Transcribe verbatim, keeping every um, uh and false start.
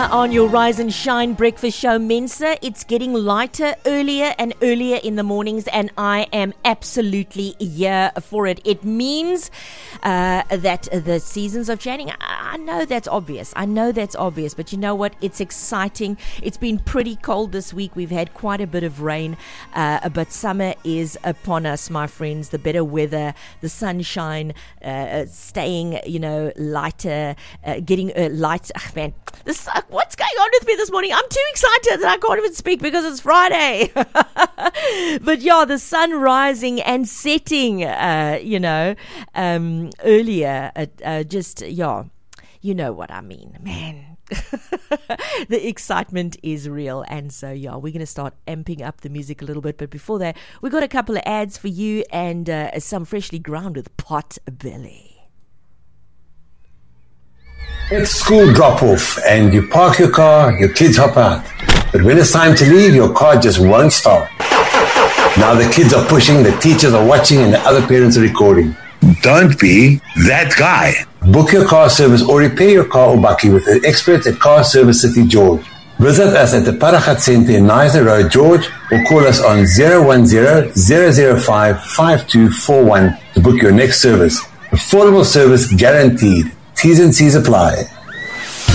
On your Rise and Shine breakfast show, Mensa, it's getting lighter earlier and earlier in the mornings, and I am absolutely here for it. It means uh, that the seasons are changing. I, I know that's obvious. I know that's obvious, but you know what? It's exciting. It's been pretty cold this week. We've had quite a bit of rain, uh, but summer is upon us, my friends. The better weather, the sunshine, uh, staying, you know, lighter, uh, getting uh, light. Oh, man, this uh, what's going on with me this morning? I'm too excited that I can't even speak because it's Friday. But yeah, the sun rising and setting, uh, you know, um, earlier, uh, uh, just, yeah, you know what I mean, man. The excitement is real, and so yeah, we're going to start amping up the music a little bit, but before that, we got a couple of ads for you and uh, some freshly ground with pot belly. It's school drop-off and you park your car, your kids hop out. But when it's time to leave, your car just won't start. Now the kids are pushing, the teachers are watching, and the other parents are recording. Don't be that guy. Book your car service or repair your car or bakkie with the experts at Car Service City George. Visit us at the Paragat Centre in Nizer Road, George, or call us on zero one zero, zero zero five, five two four one to book your next service. Affordable service guaranteed. T's and C's apply.